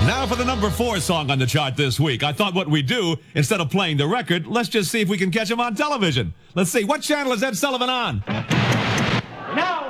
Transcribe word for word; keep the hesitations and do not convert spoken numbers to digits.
Now for the number four song on the chart this week. I thought what we'd do, instead of playing the record, let's just see if we can catch him on television. Let's see, what channel is Ed Sullivan on? Now